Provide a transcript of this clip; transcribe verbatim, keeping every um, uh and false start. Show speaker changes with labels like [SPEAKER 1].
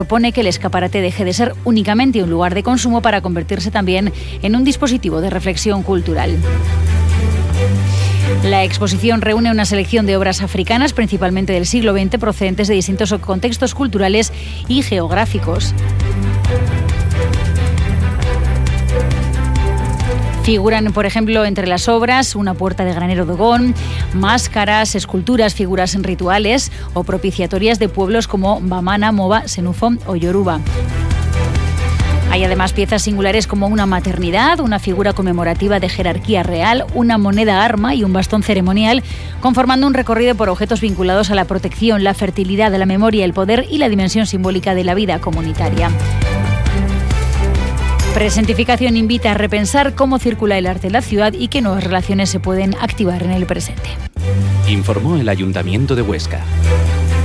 [SPEAKER 1] propone que el escaparate deje de ser únicamente un lugar de consumo para convertirse también en un dispositivo de reflexión cultural. La exposición reúne una selección de obras africanas, principalmente del siglo veinte, procedentes de distintos contextos culturales y geográficos. Figuran, por ejemplo, entre las obras una puerta de granero de Ogón, máscaras, esculturas, figuras rituales o propiciatorias de pueblos como Bamana, Moba, Senufo o Yoruba. Hay además piezas singulares como una maternidad, una figura conmemorativa de jerarquía real, una moneda arma y un bastón ceremonial, conformando un recorrido por objetos vinculados a la protección, la fertilidad, la memoria, el poder y la dimensión simbólica de la vida comunitaria. Presentificación invita a repensar cómo circula el arte en la ciudad y qué nuevas relaciones se pueden activar en el presente.
[SPEAKER 2] Informó el Ayuntamiento de Huesca.